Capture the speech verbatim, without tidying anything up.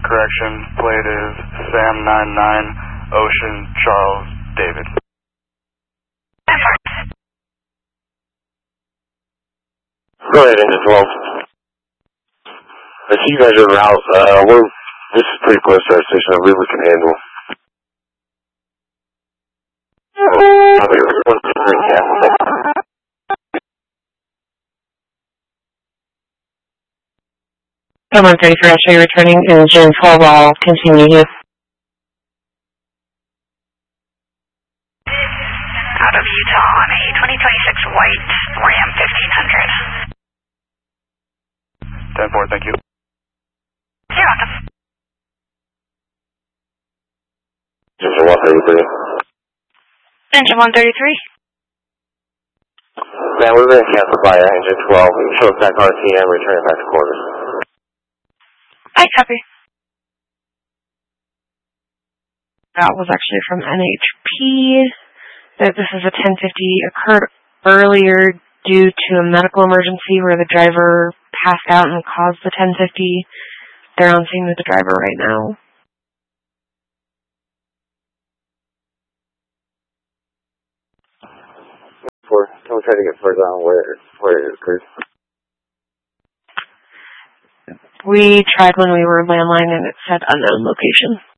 correction. Plate is Sam nine nine, Ocean, Charles, David. Go ahead, engine twelve. I see you guys are en route. Uh, we're, this is pretty close to our station. I believe we can handle. Come on, thirty for X-ray returning engine twelve, I'll continue here. Out of Utah on a twenty twenty-six white Ram fifteen hundred. ten four, thank you. You're welcome. Engine one thirty-three. Engine one thirty-three. Man, we've been canceled by uh, engine twelve. We show back R T M, returning back to quarters. I copy. That was actually from N H P. That this is a ten fifty occurred earlier due to a medical emergency where the driver passed out and caused the ten fifty. They're on scene with the driver right now. Four. Can we try to get further on where where it occurred? We tried when we were landline and it said unknown location.